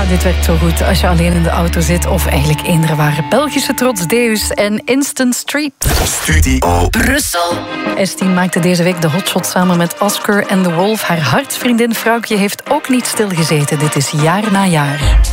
dit werkt zo goed als je alleen in de auto zit. Of eigenlijk eender waren. Belgische trots Deus en Instant Street. Studio Brussel. S10 maakte deze week de hotshot samen met Oscar en The Wolf. Haar hartsvriendin Vrouwtje heeft ook niet stilgezeten. Dit is jaar na jaar.